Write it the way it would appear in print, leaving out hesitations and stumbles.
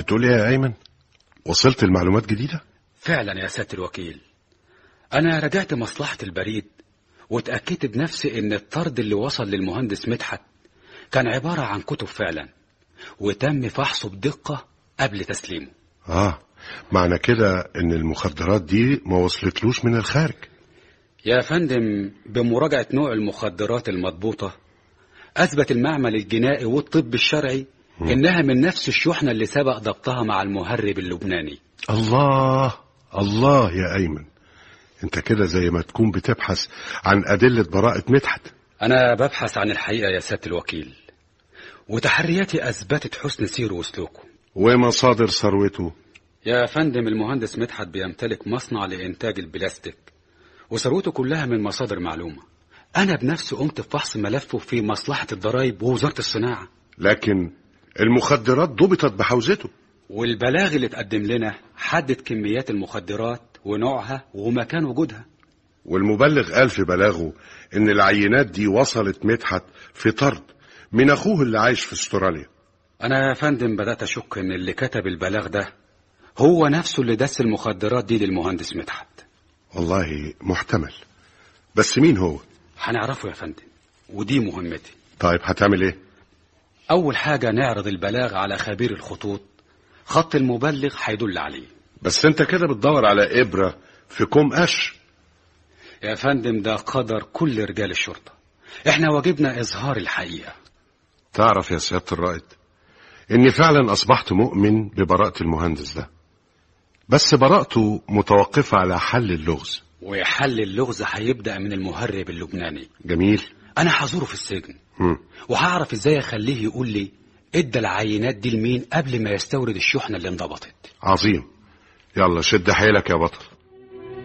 بتقول ايه يا ايمن؟ وصلت المعلومات جديدة؟ فعلا يا سيادة الوكيل، انا رجعت مصلحة البريد واتأكدت بنفسي ان الطرد اللي وصل للمهندس مدحت كان عبارة عن كتب فعلا، وتم فحصه بدقة قبل تسليمه. معنى كده ان المخدرات دي ما وصلتلوش من الخارج؟ يا فندم، بمراجعة نوع المخدرات المضبوطة اثبت المعمل الجنائي والطب الشرعي انها من نفس الشحنة اللي سبق ضبطها مع المهرب اللبناني. الله الله يا ايمن، انت كده زي ما تكون بتبحث عن ادلة براءة مدحت. انا ببحث عن الحقيقة يا سيادة الوكيل، وتحرياتي اثبتت حسن سيره وسلوكه. ومصادر ثروته؟ يا فندم، المهندس مدحت بيمتلك مصنع لإنتاج البلاستيك، وثروته كلها من مصادر معلومة. أنا بنفسي قمت بفحص ملفه في مصلحة الضرائب ووزارة الصناعة. لكن المخدرات ضبطت بحوزته، والبلاغ اللي اتقدم لنا حدد كميات المخدرات ونوعها ومكان وجودها. والمبلغ قال في بلاغه إن العينات دي وصلت مدحت في طرد من أخوه اللي عايش في استراليا. أنا يا فندم بدأت أشك إن اللي كتب البلاغ ده هو نفسه اللي دس المخدرات دي للمهندس مدحت. والله محتمل، بس مين هو؟ هنعرفه يا فندم، ودي مهمتي. طيب هتعمل ايه؟ أول حاجة نعرض البلاغ على خبير الخطوط، خط المبلغ هيدل عليه. بس انت كده بتدور على إبرة في كوم قش. يا فندم، ده قدر كل رجال الشرطة، احنا واجبنا إظهار الحقيقة. تعرف يا سيادة الرائد إني فعلا أصبحت مؤمن ببراءة المهندس ده، بس براءته متوقفة على حل اللغز. وحل اللغز هيبدأ من المهرب اللبناني. جميل. أنا هزوره في السجن وهعرف إزاي أخليه يقول لي إدى العينات دي لمين قبل ما يستورد الشحنة اللي انضبطت. عظيم، يلا شد حيلك يا بطل.